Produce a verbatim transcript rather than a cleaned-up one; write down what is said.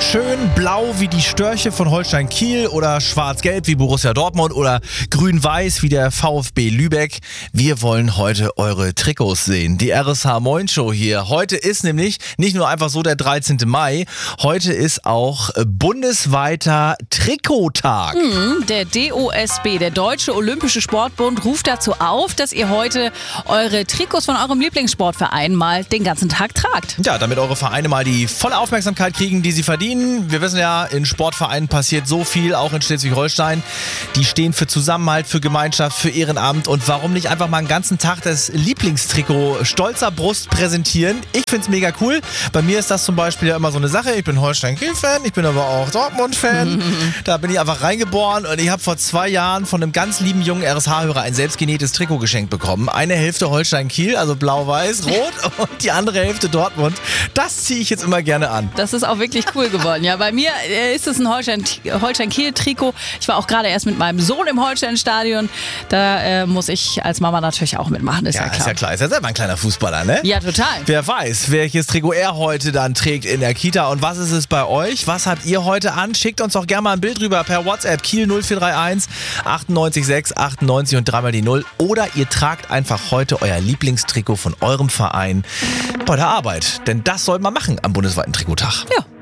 Schön blau wie die Störche von Holstein Kiel oder schwarz-gelb wie Borussia Dortmund oder grün-weiß wie der VfB Lübeck. Wir wollen heute eure Trikots sehen. Die R S H Moin Show hier. Heute ist nämlich nicht nur einfach so der dreizehnten Mai, heute ist auch bundesweiter Trikottag. Mhm, der D O S B, der Deutsche Olympische Sportbund, ruft dazu auf, dass ihr heute eure Trikots von eurem Lieblingssportverein mal den ganzen Tag tragt. Ja, damit eure Vereine mal die volle Aufmerksamkeit kriegen, die sie verdienen. Wir wissen ja, in Sportvereinen passiert so viel, auch in Schleswig-Holstein. Die stehen für Zusammenhalt, für Gemeinschaft, für Ehrenamt und warum nicht einfach mal einen ganzen Tag das Lieblingstrikot stolzer Brust präsentieren. Ich find's mega cool. Bei mir ist das zum Beispiel ja immer so eine Sache. Ich bin Holstein-Kiel-Fan, ich bin aber auch Dortmund-Fan. Da bin ich einfach reingeboren und ich habe vor zwei Jahren von einem ganz lieben jungen R S H-Hörer ein selbstgenähtes Trikot geschenkt bekommen. Eine Hälfte Holstein-Kiel, also blau-weiß, rot und die andere Hälfte Dortmund. Das ziehe ich jetzt immer gerne an. Das ist auch wirklich cool geworden. Ja, bei mir ist es ein Holstein, Holstein-Kiel-Trikot. Ich war auch gerade erst mit meinem Sohn im Holstein-Stadion. Da äh, muss ich als Mama natürlich auch mitmachen, ist ja, Ja, klar. ist ja klar. Ist ja selber ein kleiner Fußballer, ne? Ja, total. Wer weiß, welches Trikot er heute dann trägt in der Kita und was ist es bei euch? Was habt ihr heute an? Schickt uns doch gerne mal ein Bild rüber per WhatsApp Kiel null vier drei eins achtundneunzig sechs achtundneunzig und dreimal die null. Oder ihr tragt einfach heute euer Lieblingstrikot von eurem Verein bei der Arbeit. Denn das soll man machen am bundesweiten Trikottag. Ja.